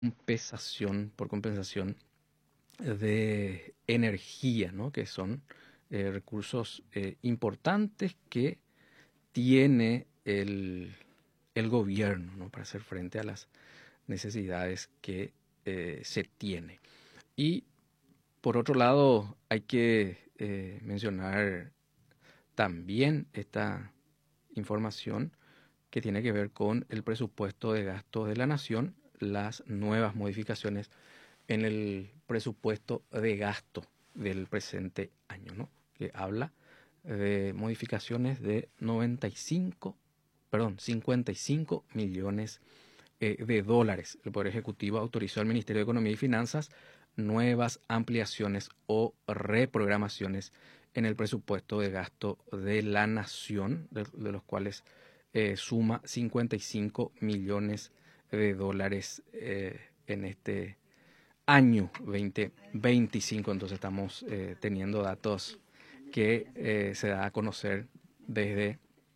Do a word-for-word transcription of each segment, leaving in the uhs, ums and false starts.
compensación, por compensación de energía, ¿no? Que son eh, recursos eh, importantes que tiene el, el gobierno, ¿no? Para hacer frente a las necesidades que eh, se tiene. Y por otro lado, hay que eh, mencionar también esta información que tiene que ver con el presupuesto de gasto de la nación, las nuevas modificaciones en el presupuesto de gasto del presente año, ¿no? Que habla de modificaciones de noventa y cinco, perdón, cincuenta y cinco millones eh, de dólares. El Poder Ejecutivo autorizó al Ministerio de Economía y Finanzas nuevas ampliaciones o reprogramaciones en el presupuesto de gasto de la nación, de, de los cuales eh, suma cincuenta y cinco millones de dólares eh, en este año veinte veinticinco. Entonces estamos eh, teniendo datos que eh, se da a conocer desde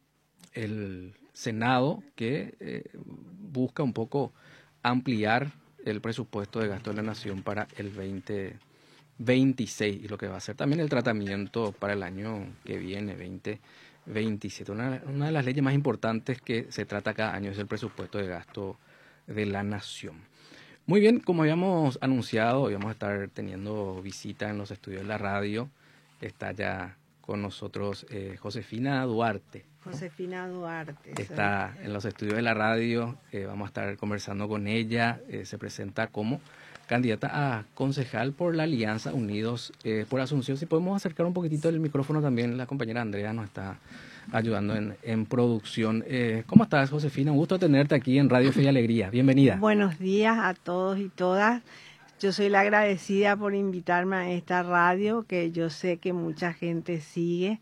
el Senado, que eh, busca un poco ampliar el presupuesto de gasto de la nación para el veinte veintiséis y lo que va a ser también el tratamiento para el año que viene, veinte veintisiete. Una, una de las leyes más importantes que se trata cada año es el presupuesto de gasto de la nación. Muy bien, como habíamos anunciado, íbamos a estar teniendo visita en los estudios de la radio. Está ya con nosotros eh, Josefina Duarte. Josefina Duarte. Está soy. en los estudios de la radio, eh, vamos a estar conversando con ella. Eh, se presenta como candidata a concejal por la Alianza Unidos eh, por Asunción. Si podemos acercar un poquitito el micrófono también, la compañera Andrea nos está ayudando en, en producción. Eh, ¿Cómo estás, Josefina? Un gusto tenerte aquí en Radio Fe y Alegría. Bienvenida. Buenos días a todos y todas. Yo soy la agradecida por invitarme a esta radio que yo sé que mucha gente sigue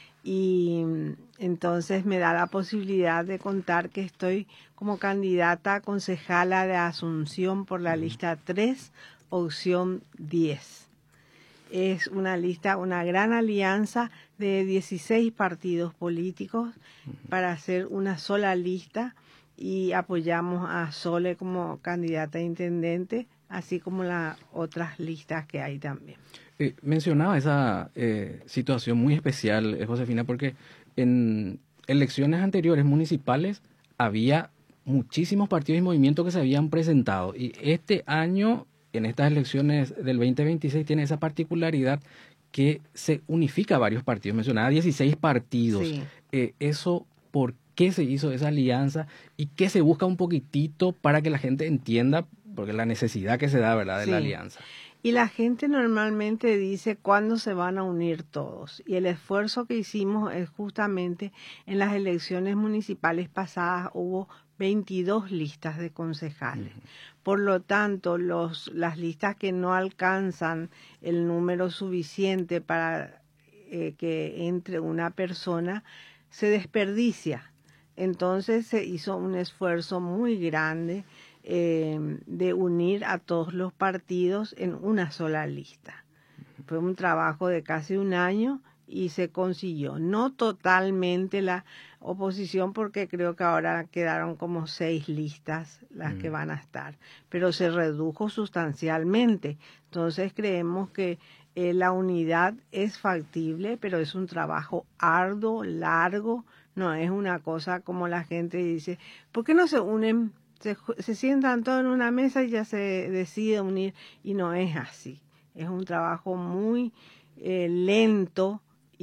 y entonces me da la posibilidad de contar que estoy como candidata a concejala de Asunción por la lista tres, opción diez. Es una lista, una gran alianza de dieciséis partidos políticos para hacer una sola lista y apoyamos a Sole como candidata a intendente, así como las otras listas que hay también. Eh, mencionaba esa eh, situación muy especial, eh, Josefina, porque en elecciones anteriores municipales había muchísimos partidos y movimientos que se habían presentado y este año, en estas elecciones del veinte veintiséis, tiene esa particularidad que se unifica a varios partidos. Mencionaba dieciséis partidos. Sí. Eh, eso, ¿por qué se hizo esa alianza y qué se busca un poquitito para que la gente entienda? Porque la necesidad que se da, ¿verdad?, de Sí. la alianza. Y la gente normalmente dice cuándo se van a unir todos. Y el esfuerzo que hicimos es justamente en las elecciones municipales pasadas hubo veintidós listas de concejales. Uh-huh. Por lo tanto, los, las listas que no alcanzan el número suficiente para eh, que entre una persona se desperdicia. Entonces se hizo un esfuerzo muy grande Eh, de unir a todos los partidos en una sola lista. Fue un trabajo de casi un año y se consiguió. No totalmente la oposición, porque creo que ahora quedaron como seis listas las mm. que van a estar, pero se redujo sustancialmente. Entonces creemos que eh, la unidad es factible, pero es un trabajo arduo, largo. No es una cosa como la gente dice, ¿por qué no se unen? Se, se sientan todos en una mesa y ya se decide unir, y no es así. Es un trabajo muy eh, lento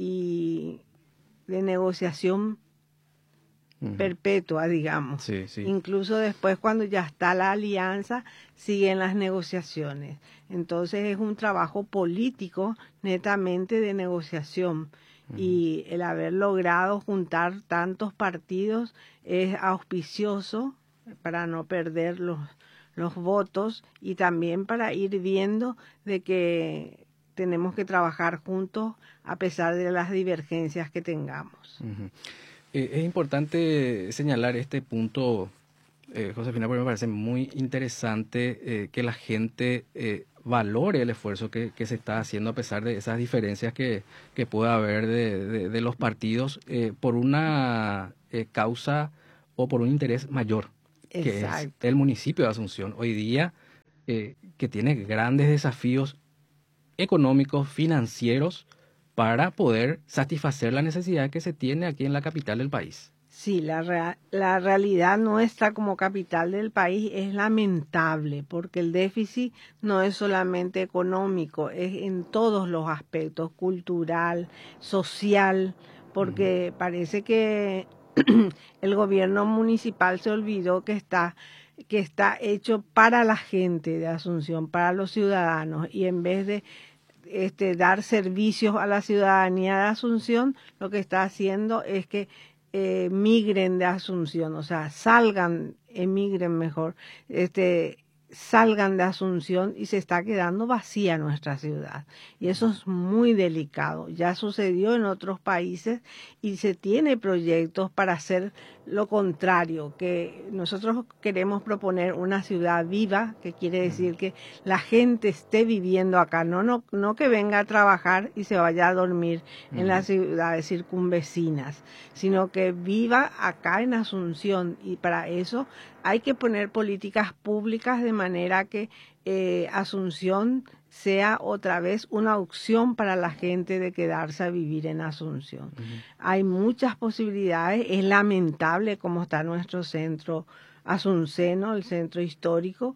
y de negociación uh-huh. perpetua, digamos. Sí, sí. Incluso después, cuando ya está la alianza, siguen las negociaciones. Entonces es un trabajo político netamente de negociación. Uh-huh. Y el haber logrado juntar tantos partidos es auspicioso para no perder los, los votos y también para ir viendo de que tenemos que trabajar juntos a pesar de las divergencias que tengamos. Uh-huh. eh, es importante señalar este punto, eh, Josefina, porque me parece muy interesante eh, que la gente eh, valore el esfuerzo que, que se está haciendo a pesar de esas diferencias que, que pueda haber de, de, de los partidos eh, por una eh, causa o por un interés mayor, que Exacto. es el municipio de Asunción. Hoy día eh, que tiene grandes desafíos económicos, financieros, para poder satisfacer la necesidad que se tiene aquí en la capital del país. Sí, la, rea- la realidad nuestra como capital del país es lamentable porque el déficit no es solamente económico, es en todos los aspectos, cultural, social, porque uh-huh. Parece que el gobierno municipal se olvidó que está, que está hecho para la gente de Asunción, para los ciudadanos, y en vez de este, dar servicios a la ciudadanía de Asunción, lo que está haciendo es que Eh, migren de Asunción, o sea, salgan, emigren mejor, este, salgan de Asunción, y se está quedando vacía nuestra ciudad. Y eso es muy delicado. Ya sucedió en otros países y se tiene proyectos para hacer lo contrario, que nosotros queremos proponer una ciudad viva, que quiere decir que la gente esté viviendo acá, no, no, no que venga a trabajar y se vaya a dormir uh-huh. en las ciudades circunvecinas, sino que viva acá en Asunción, y para eso hay que poner políticas públicas de manera que eh, Asunción sea otra vez una opción para la gente de quedarse a vivir en Asunción. Uh-huh. Hay muchas posibilidades, es lamentable cómo está nuestro centro asunceno, el centro histórico,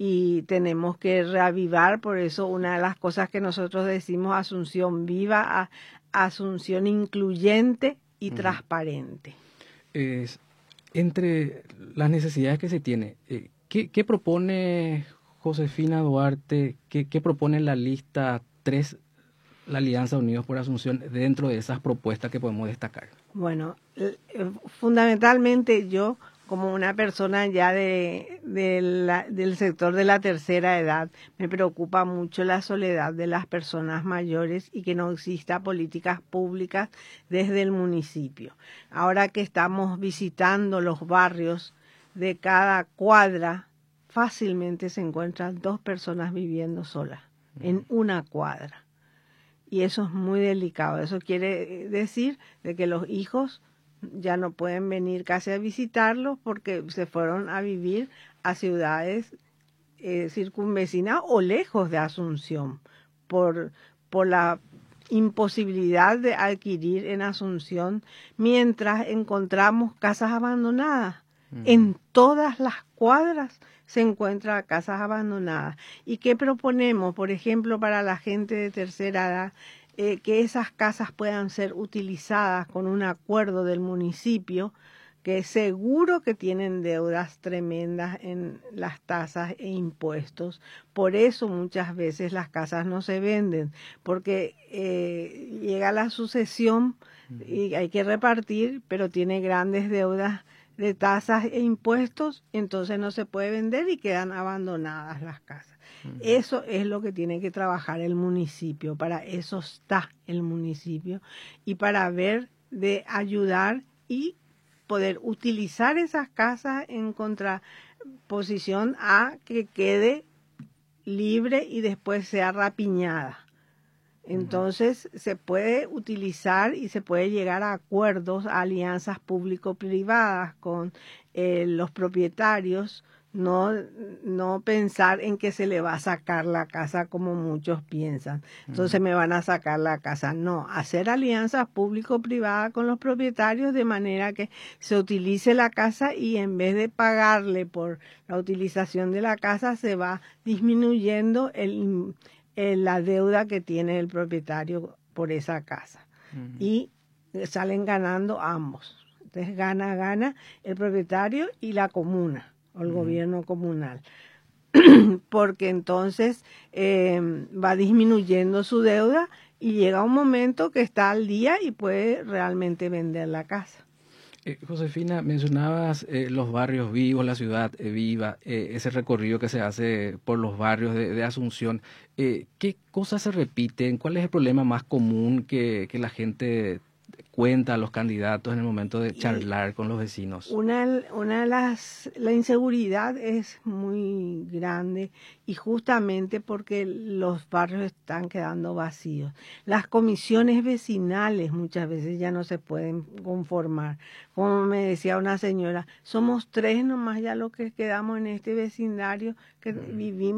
y tenemos que reavivar. Por eso una de las cosas que nosotros decimos, Asunción viva, a, Asunción incluyente y uh-huh. transparente. Es, entre las necesidades que se tiene, eh, ¿qué, qué propone Josefina Duarte, qué, qué propone la lista tres, la Alianza Unidos por Asunción, dentro de esas propuestas que podemos destacar? Bueno, eh, fundamentalmente yo, como una persona ya de, de la, del sector de la tercera edad, me preocupa mucho la soledad de las personas mayores y que no exista políticas públicas desde el municipio. Ahora que estamos visitando los barrios, de cada cuadra fácilmente se encuentran dos personas viviendo solas en una cuadra. Y eso es muy delicado. Eso quiere decir de que los hijos ya no pueden venir casi a visitarlos porque se fueron a vivir a ciudades eh, circunvecinas o lejos de Asunción por, por la imposibilidad de adquirir en Asunción, mientras encontramos casas abandonadas. Uh-huh. En todas las cuadras se encuentran casas abandonadas. ¿Y qué proponemos, por ejemplo, para la gente de tercera edad? Eh, que esas casas puedan ser utilizadas con un acuerdo del municipio, que seguro que tienen deudas tremendas en las tasas e impuestos. Por eso muchas veces las casas no se venden, porque eh, llega la sucesión y hay que repartir, pero tiene grandes deudas de tasas e impuestos, entonces no se puede vender y quedan abandonadas las casas. Uh-huh. Eso es lo que tiene que trabajar el municipio, para eso está el municipio, y para ver de ayudar y poder utilizar esas casas en contraposición a que quede libre y después sea rapiñada. Entonces se puede utilizar y se puede llegar a acuerdos, a alianzas público-privadas con eh, los propietarios, no, no pensar en que se le va a sacar la casa como muchos piensan. Entonces uh-huh. me van a sacar la casa. No, hacer alianzas público-privadas con los propietarios de manera que se utilice la casa, y en vez de pagarle por la utilización de la casa, se va disminuyendo el la deuda que tiene el propietario por esa casa. Uh-huh. Y salen ganando ambos. Entonces gana, gana el propietario y la comuna, o el uh-huh. gobierno comunal. Porque entonces eh, va disminuyendo su deuda y llega un momento que está al día y puede realmente vender la casa. Eh, Josefina, mencionabas eh, los barrios vivos, la ciudad eh, viva, eh, ese recorrido que se hace por los barrios de, de Asunción. Eh, ¿Qué cosas se repiten? ¿Cuál es el problema más común que, que la gente cuenta a los candidatos en el momento de charlar y con los vecinos? Una, una de las, la inseguridad es muy grande, y justamente porque los barrios están quedando vacíos. Las comisiones vecinales muchas veces ya no se pueden conformar. Como me decía una señora, somos tres nomás ya los que quedamos en este vecindario que vivimos